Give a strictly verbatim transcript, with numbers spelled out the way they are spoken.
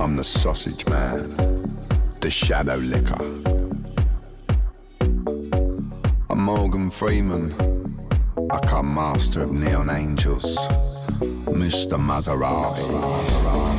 I'm the sausage man, the shadow licker. I'm Morgan Freeman, like I'm master of neon angels, Mister Maserati.